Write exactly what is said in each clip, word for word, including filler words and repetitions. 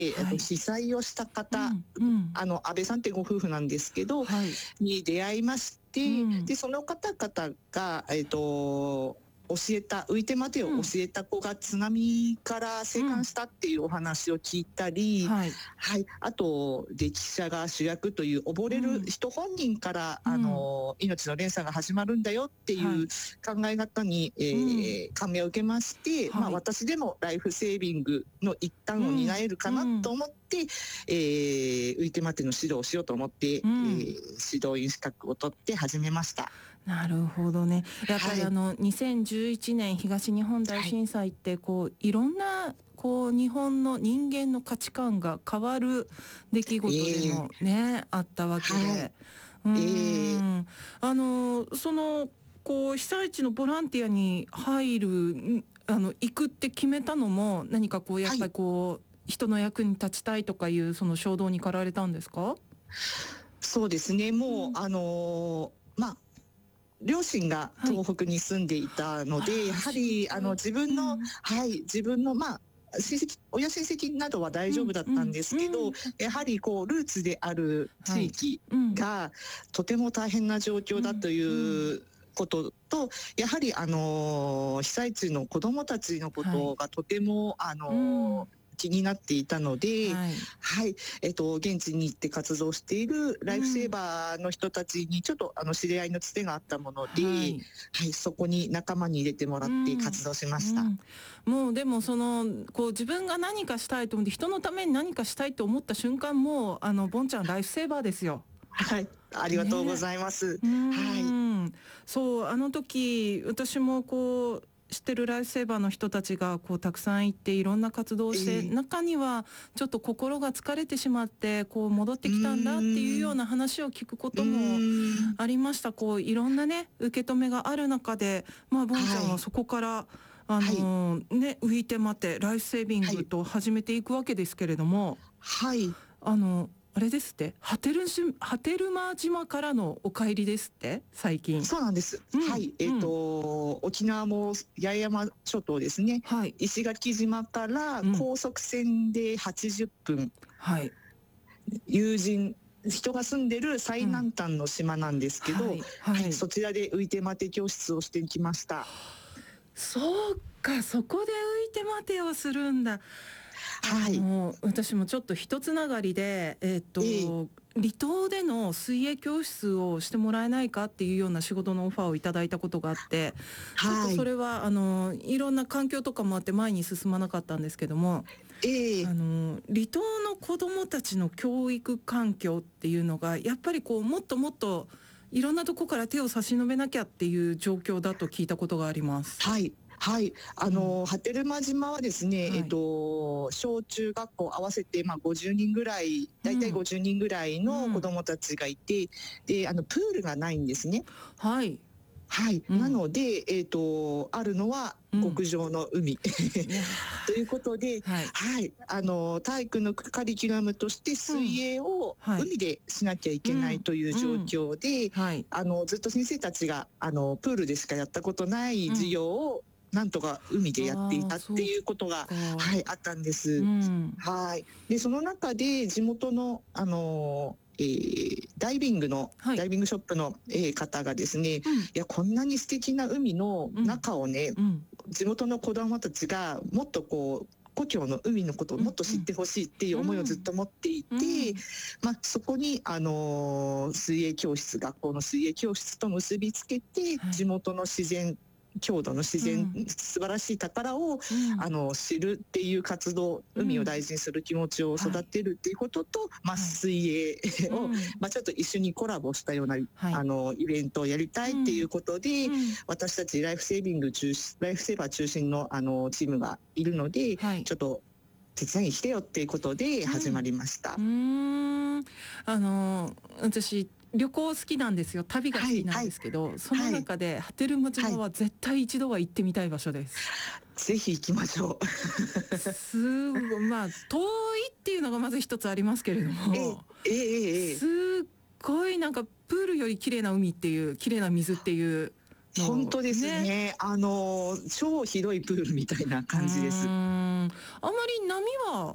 えっと、被災をした方、 うんうん、 あの安倍さんってご夫婦なんですけど、 はい、 に出会いまして、 うん、 でその方々が、えっと教えた浮いて待てを教えた子が津波から生還したっていうお話を聞いたり、 はい、 はい、あと歴史者が主役という溺れる人本人から、うん、あの命の連鎖が始まるんだよっていう考え方に、はい、えー、感銘を受けまして、はい、まあ、私でもライフセービングの一端を担えるかなと思って、うんうん、えー、浮いて待ての指導をしようと思って、うん、えー、指導員資格を取って始めました。 なるほどね。やっぱりあのにせんじゅういちねん東日本大震災ってこういろんなこう日本の人間の価値観が変わる出来事でもね、えー、あったわけで、はい、うーん、えー、あのそのこう被災地のボランティアに入るあの行くって決めたのも何かこうやっぱりこう、はい、人の役に立ちたいとかいうその衝動に駆られたんですか？ そうですね。もう、うん、あのー、まあ。両親が東北に住んでいたので、はい、やはりあの自分の、うん、はい、自分のまあ親戚親親戚などは大丈夫だったんですけど、うんうん、やはりこうルーツである地域がとても大変な状況だということと、やはりあの被災地の子どもたちのことがとても、はい、あの、うん気になっていたので、はい、はい、えっと現地に行って活動しているライフセーバーの人たちにちょっとあの知り合いのつてがあったもので、はい、はい、そこに仲間に入れてもらって活動しました。うんうん、もうでもそのこう自分が何かしたいと思って人のために何かしたいと思った瞬間もうあのボンちゃんライフセーバーですよ。 はい、ありがとうございます。 ね、はい、そうあの時私もこう知ってるライフセーバーの人たちがこうたくさん行っていろんな活動をして、えー、中にはちょっと心が疲れてしまってこう戻ってきたんだっていうような話を聞くこともありました。こういろんなね受け止めがある中で、まあ、ボンちゃんはそこから、はい、あのー、ね浮いて待てライフセービングと始めていくわけですけれども、 はい、 あのあれですって波照間島からのお帰りですって最近。 そうなんです、うん、はい、えーと、うん、沖縄も八重山諸島ですね、はい、石垣島から高速船ではちじゅっぷん、うん、はい、友人人が住んでる最南端の島なんですけど、うん、はいはいはい、そちらで浮いて待て教室をしてきました。 そうか、そこで浮いて待てをするんだ。はい、あの私もちょっと一つながりで、えーとえー、離島での水泳教室をしてもらえないかっていうような仕事のオファーをいただいたことがあって、はい、ちょっとそれはあのいろんな環境とかもあって前に進まなかったんですけども、えー、あの離島の子どもたちの教育環境っていうのがやっぱりこうもっともっといろんなとこから手を差し伸べなきゃっていう状況だと聞いたことがあります。 はいはい、あの、うん、波照間島はですね、はい、えっと、小中学校合わせて、まあ、ごじゅうにんぐらい、大体ごじゅうにんぐらいの子どもたちがいて、うん、で、あの、プールがないんですね。 はい。 はい、うん、なので、えっと、あるのは極上の海、うん、ということで、はい、はい、あの体育のカリキュラムとして水泳を海でしなきゃいけないという状況で、うんうんはい、あのずっと先生たちがあのプールでしかやったことない授業を、うん、なんとか海でやっていたっていうことが、はい、あったんです。うん、はい。でその中で地元のあのえー、ダイビングの、はい、ダイビングショップの、えー、方がですね、うん、いやこんなに素敵な海の中をね、うん、地元の子どもたちがもっとこう故郷の海のことをもっと知ってほしいっていう思いをずっと持っていて、うんうんまあ、そこに、あのー、水泳教室学校の水泳教室と結びつけて、はい、地元の自然郷土の自然、うん、素晴らしい宝を、うん、あの知るっていう活動、海を大事にする気持ちを育てるっていうことと、はいまあ、水泳を、はいまあ、ちょっと一緒にコラボしたような、はい、あのイベントをやりたいっていうことで、うん、私たちライフセービング中心ライフセーバー中心の、あのチームがいるので、はい、ちょっと手伝いに来てよっていうことで始まりました。 うん、うーんあの私旅行好きなんですよ。旅が好きなんですけど、はいはい、その中で波照間島は絶対一度は行ってみたい場所です。 はい、ぜひ行きましょう。 すごいまあ遠いっていうのがまず一つありますけれども、 ええええ、 すっごいなんかプールより綺麗な海っていう綺麗な水っていう本当ですね、ねあの超広いプールみたいな感じです。 うーんあまり波は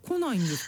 来ないんです